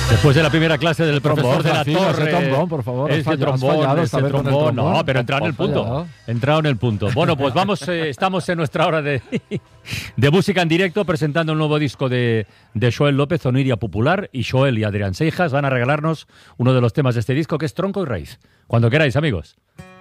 Después de la primera clase del profesor de la Torre. Trombón, por favor. Ese trombón. No, pero entrado en el punto. Entrado en el punto. Bueno, pues vamos, estamos en nuestra hora de música en directo, presentando un nuevo disco de Xoel López, Oniria Popular, y Xoel y Adrián Seijas van a regalarnos uno de los temas de este disco, que es Tronco y Raíz. Cuando queráis, amigos.